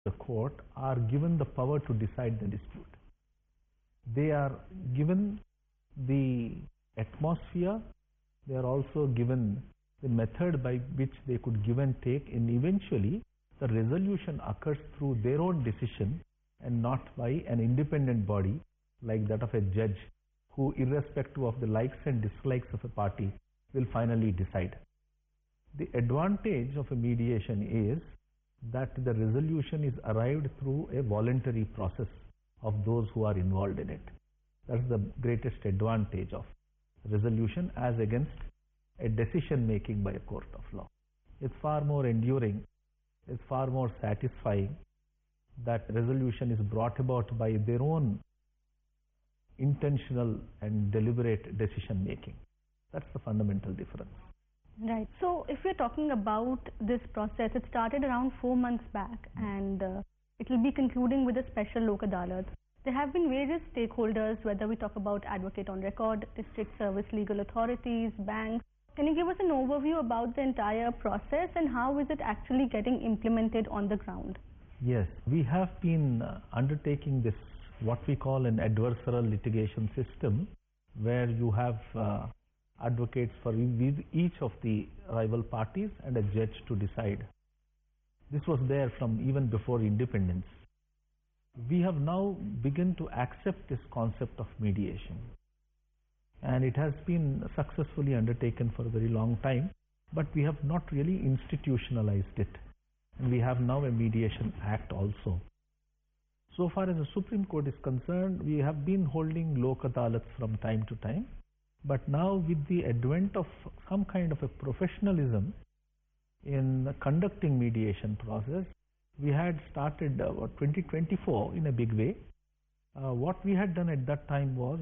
the court are given the power to decide the dispute. They are given the atmosphere, they are also given the method by which they could give and take, and eventually the resolution occurs through their own decision and not by an independent body like that of a judge who, irrespective of the likes and dislikes of a party, will finally decide. The advantage of a mediation is that the resolution is arrived through a voluntary process of those who are involved in it. That's the greatest advantage of resolution as against a decision making by a court of law. It's far more enduring, it's far more satisfying that resolution is brought about by their own intentional and deliberate decision making. That's the fundamental difference. Right. So if we're talking about this process, it started around 4 months back and it will be concluding with a special Lok Adalat. There have been various stakeholders, whether we talk about advocate on record, district service legal authorities, banks. Can you give us an overview about the entire process and how is it actually getting implemented on the ground? Yes, we have been undertaking this, what we call an adversarial litigation system, where you have advocates for each of the rival parties and a judge to decide. This was there from even before independence. We have now begun to accept this concept of mediation, and it has been successfully undertaken for a very long time, but we have not really institutionalized it, and we have now a mediation act also. So far as the Supreme Court is concerned, we have been holding Lok Adalats from time to time, but now with the advent of some kind of a professionalism in conducting mediation process, we had started 2024 in a big way. What we had done at that time was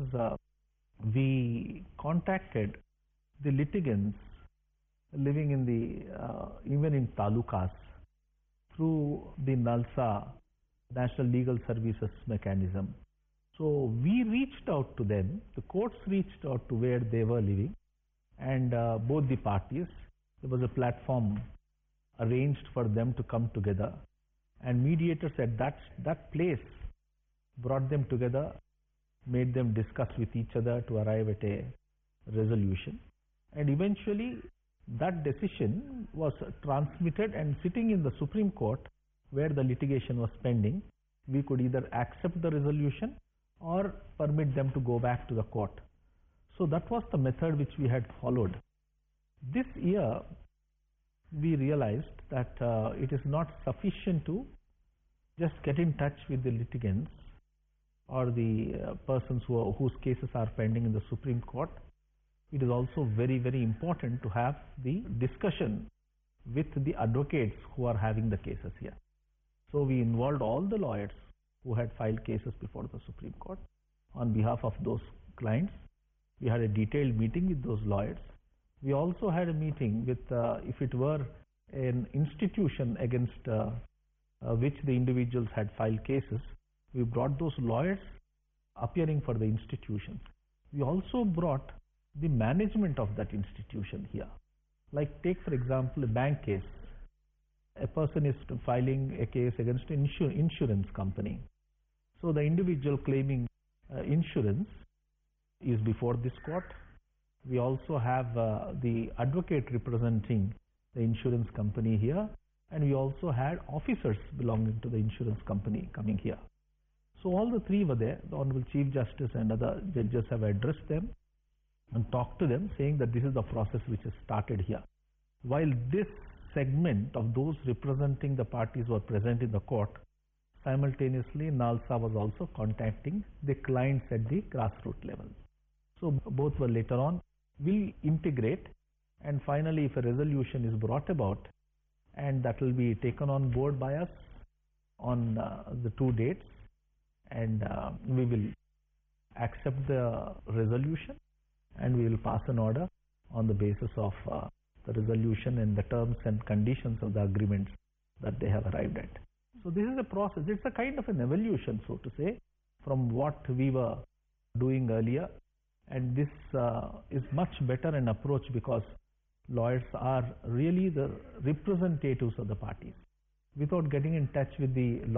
we contacted the litigants living in the even in talukas through the NALSA, National Legal Services Mechanism. So we reached out to them, the courts reached out to where they were living, and both the parties, there was a platform arranged for them to come together, and mediators at that place brought them together, made them discuss with each other to arrive at a resolution, and eventually that decision was transmitted, and sitting in the Supreme Court where the litigation was pending, we could either accept the resolution or permit them to go back to the court. So that was the method which we had followed. This year we realized that it is not sufficient to just get in touch with the litigants or the persons whose cases are pending in the Supreme Court. It is also very, very important to have the discussion with the advocates who are having the cases here. So we involved all the lawyers who had filed cases before the Supreme Court on behalf of those clients. We had a detailed meeting with those lawyers. We also had a meeting with, if it were an institution against which the individuals had filed cases, we brought those lawyers appearing for the institutions. We also brought the management of that institution here. Like take for example a bank case. A person is filing a case against an insurance company. So the individual claiming insurance is before this court. We also have the advocate representing the insurance company here, and we also had officers belonging to the insurance company coming here. So all the three were there. The Honorable Chief Justice and other judges have addressed them and talked to them, saying that this is the process which has started here. While this segment of those representing the parties were present in the court, simultaneously NALSA was also contacting the clients at the grassroots level. So both were later on will integrate, and finally if a resolution is brought about, and that will be taken on board by us on the 2 dates, and we will accept the resolution and we will pass an order on the basis of the resolution and the terms and conditions of the agreements that they have arrived at. So this is a process. It's a kind of an evolution, so to say, from what we were doing earlier, and this is much better an approach because lawyers are really the representatives of the parties. Without getting in touch with the